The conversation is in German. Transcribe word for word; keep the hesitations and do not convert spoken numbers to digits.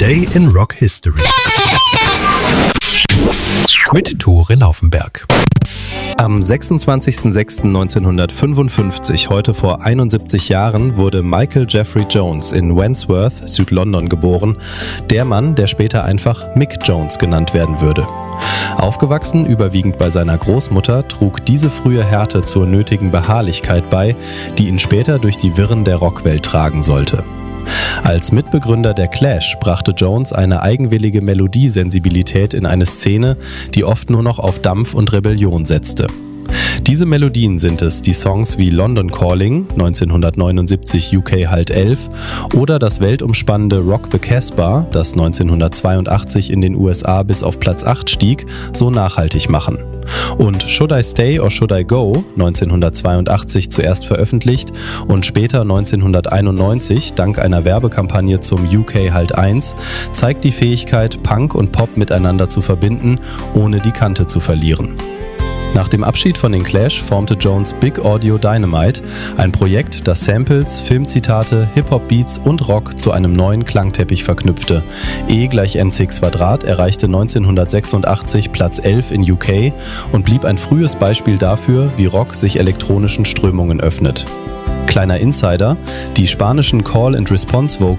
Today in Rock History mit Tore Laufenberg. Am sechsundzwanzigsten sechsten neunzehnhundertfünfundfünfzig, heute vor einundsiebzig Jahren, wurde Michael Jeffrey Jones in Wandsworth, Südlondon, geboren. Der Mann, der später einfach Mick Jones genannt werden würde. Aufgewachsen überwiegend bei seiner Großmutter, trug diese frühe Härte zur nötigen Beharrlichkeit bei, die ihn später durch die Wirren der Rockwelt tragen sollte. Als Mitbegründer der Clash brachte Jones eine eigenwillige Melodiesensibilität in eine Szene, die oft nur noch auf Dampf und Rebellion setzte. Diese Melodien sind es, die Songs wie London Calling, neunzehnhundertneunundsiebzig U K Halt elf, oder das weltumspannende Rock the Casbah, das neunzehnhundertzweiundachtzig in den U S A bis auf Platz acht stieg, so nachhaltig machen. Und Should I Stay or Should I Go, neunzehnhundertzweiundachtzig zuerst veröffentlicht und später neunzehnhunderteinundneunzig dank einer Werbekampagne zum U K Halt eins, zeigt die Fähigkeit, Punk und Pop miteinander zu verbinden, ohne die Kante zu verlieren. Nach dem Abschied von den Clash formte Jones Big Audio Dynamite, ein Projekt, das Samples, Filmzitate, Hip-Hop-Beats und Rock zu einem neuen Klangteppich verknüpfte. E gleich M C Quadrat erreichte neunzehnhundertsechsundachtzig Platz elf in U K und blieb ein frühes Beispiel dafür, wie Rock sich elektronischen Strömungen öffnet. Kleiner Insider: Die spanischen Call-and-Response-Vocals